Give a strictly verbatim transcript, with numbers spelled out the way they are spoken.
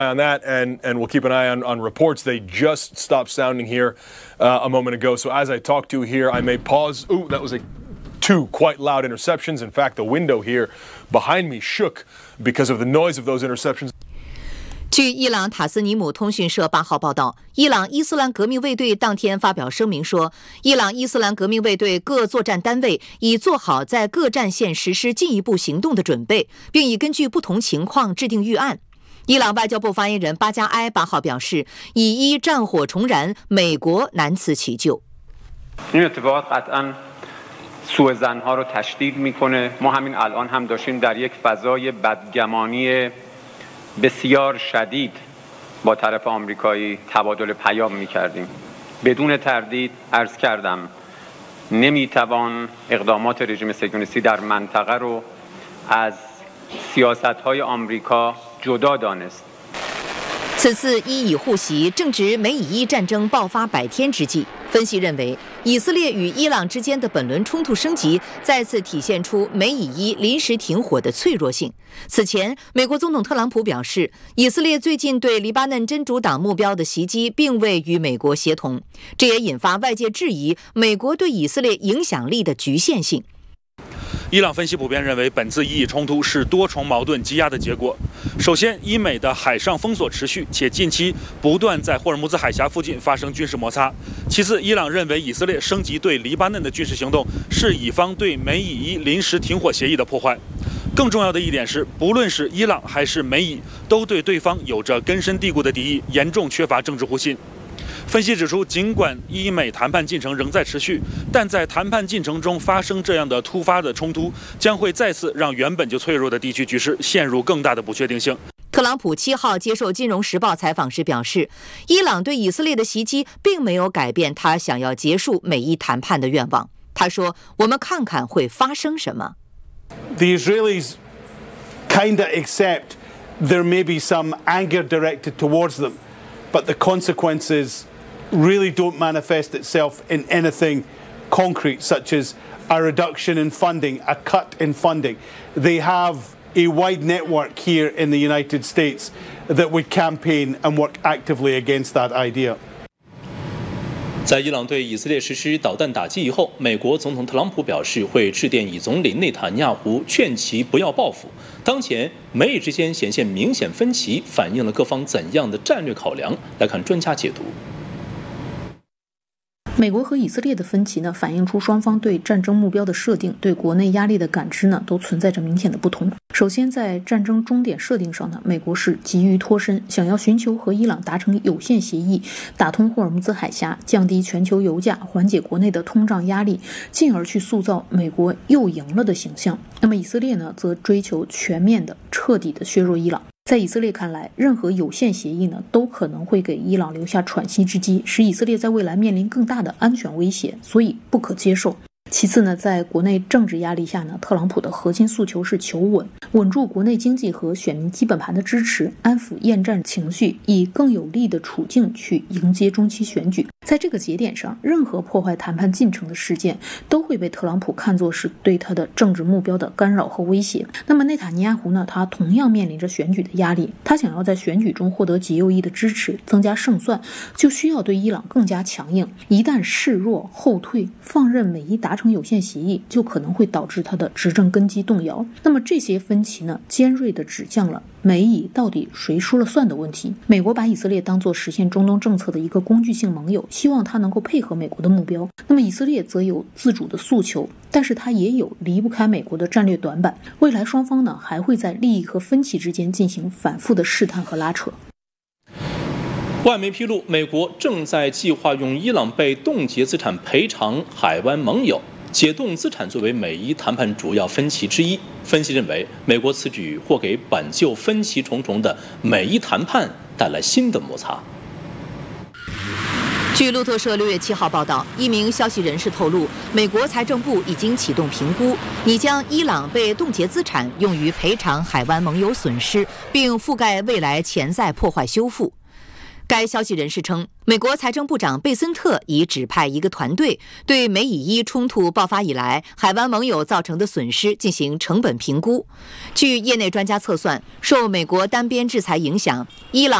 On that, and and we'll keep an eye on, on reports. They just stopped sounding here uh, a moment ago. So as I talk to you here, I may pause. Ooh, that was a two quite loud interceptions. In fact, the window here behind me shook because of the noise of those interceptions. 据伊朗塔斯尼姆通讯社八号报道，伊朗伊斯兰革命卫队当天发表声明说，伊朗伊斯兰革命卫队各作战单位已做好在各战线实施进一步行动的准备，并已根据不同情况制定预案。伊朗外交部发言人巴加埃八号表示，以一战火重燃，美国难辞其咎。 این اتفاق قطعاً سوء ظن‌ها رو تشدید می‌کنه. ما همین الان هم داشتیم در یک فضای بدگمانی بسیار شدید با طرف آمریکایی تبادل پیام می‌کردیم. بدون تردید عرض کردم نمی‌توان اقدامات رژیم صهیونیستی در منطقه رو از سیاست‌های آمریکا جدا دانست。 此次伊以互袭正值美以伊战争爆发百天之际，分析认为，以色列与伊朗之间的本轮冲突升级，再次体现出美以伊临时停火的脆弱性。此前，美国总统特朗普表示，以色列最近对黎巴嫩真主党目标的袭击并未与美国协同，这也引发外界质疑美国对以色列影响力的局限性。 伊朗分析普遍认为，本次伊以冲突是多重矛盾积压的结果。首先，伊美的海上封锁持续，且近期不断在霍尔木兹海峡附近发生军事摩擦。其次，伊朗认为以色列升级对黎巴嫩的军事行动是以方对美以伊临时停火协议的破坏。更重要的一点是，不论是伊朗还是美以，都对对方有着根深蒂固的敌意，严重缺乏政治互信。分析指出，尽管伊美谈判进程仍在持续，但在谈判进程中发生这样的突发的冲突，将会再次让原本就脆弱的地区局势陷入更大的不确定性。 特朗普七号接受《金融时报》采访时表示，伊朗对以色列的袭击并没有改变他想要结束美伊谈判的愿望。他说：“我们看看会发生什么。” The Israelis kinda accept there may be some anger directed towards them, but the consequences really don't manifest itself in anything concrete, such as a reduction in funding, a cut in funding. They have a wide network here in the United States that would campaign and work actively against that idea. 在伊朗对以色列实施导弹打击以后，美国总统特朗普表示会致电以总理内塔尼亚胡，劝其不要报复。当前美以之间显现明显分歧，反映了各方怎样的战略考量？来看专家解读。 美国和以色列的分歧呢，反映出双方对战争目标的设定、对国内压力的感知呢，都存在着明显的不同。首先，在战争终点设定上呢，美国是急于脱身，想要寻求和伊朗达成有限协议，打通霍尔木兹海峡，降低全球油价，缓解国内的通胀压力，进而去塑造美国又赢了的形象。那么以色列呢，则追求全面的、彻底的削弱伊朗。在以色列看来，任何有限协议呢，都可能会给伊朗留下喘息之机，使以色列在未来面临更大的安全威胁，所以不可接受。其次呢，在国内政治压力下呢，特朗普的核心诉求是求稳，稳住国内经济和选民基本盘的支持，安抚厌战情绪，以更有利的处境去迎接中期选举。在这个节点上，任何破坏谈判进程的事件都会被特朗普看作是对他的政治目标的干扰和威胁。那么内塔尼亚胡呢，他同样面临着选举的压力，他想要在选举中获得极右翼的支持，增加胜算，就需要对伊朗更加强硬。一旦示弱后退，放任美伊达成有限协议，就可能会导致他的执政根基动摇。那么这些分歧呢，尖锐地指向了美以到底谁说了算的问题。美国把以色列当作实现中东政策的一个工具性盟友，希望他能够配合美国的目标。那么以色列则有自主的诉求，但是他也有离不开美国的战略短板。未来双方呢，还会在利益和分歧之间进行反复的试探和拉扯。 外媒披露，美国正在计划用伊朗被冻结资产赔偿海湾盟友。解冻资产作为美伊谈判主要分歧之一，分析认为，美国此举或给本就分歧重重的美伊谈判带来新的摩擦。 据路透社六月七号报道，一名消息人士透露，美国财政部已经启动评估，拟将伊朗被冻结资产用于赔偿海湾盟友损失，并覆盖未来潜在破坏修复。 该消息人士称，美国财政部长贝森特已指派一个团队对美以伊冲突爆发以来海湾盟友造成的损失进行成本评估。据业内专家测算，受美国单边制裁影响，伊朗